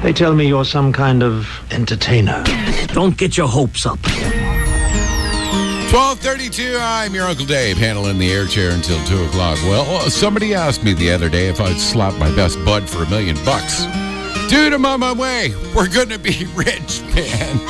They tell me you're some kind of entertainer. Don't get your hopes up. 12:32, I'm your Uncle Dave, handling the air chair until 2 o'clock. Well, somebody asked me the other day if I'd slap my best bud for $1 million. Dude, I'm on my way. We're going to be rich, man.